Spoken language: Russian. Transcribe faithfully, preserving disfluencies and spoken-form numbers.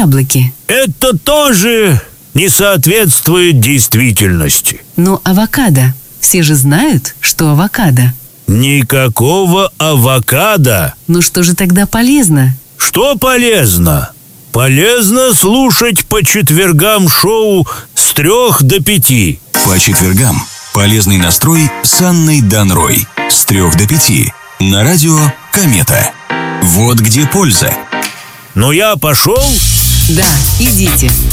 яблоки. Это тоже не соответствует действительности. Но авокадо. Все же знают, что авокадо. Никакого авокадо. Ну что же тогда полезно? Что полезно? Полезно слушать по четвергам шоу с трех до пяти. По четвергам полезный настрой с Анной Данрой. С трех до пяти. На радио «Комета». Вот где польза. Ну я пошел. Да, идите.